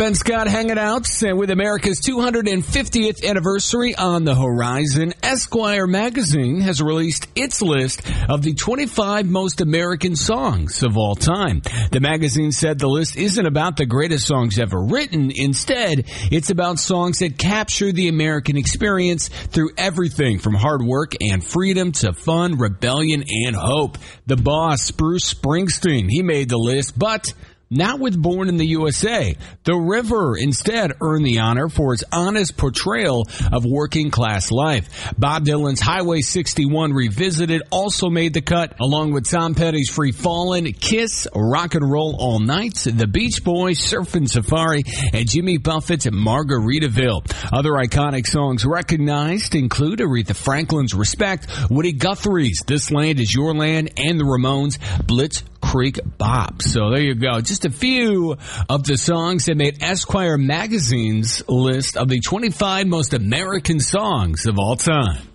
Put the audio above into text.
Ben Scott hanging out with America's 250th anniversary on the horizon. Esquire magazine has released its list of the 25 most American songs of all time. The magazine said the list isn't about the greatest songs ever written. Instead, it's about songs that capture the American experience through everything from hard work and freedom to fun, rebellion, and hope. The boss, Bruce Springsteen, he made the list, but not with Born in the USA. The River instead earned the honor for its honest portrayal of working class life. Bob Dylan's Highway 61 Revisited also made the cut, along with Tom Petty's Free Fallin', Kiss, Rock and Roll All Night, The Beach Boys, Surfin' Safari, and Jimmy Buffett's Margaritaville. Other iconic songs recognized include Aretha Franklin's Respect, Woody Guthrie's This Land Is Your Land, and the Ramones' Blitz Creek Bop. So there you go. Just a few of the songs that made Esquire magazine's list of the 25 most American songs of all time.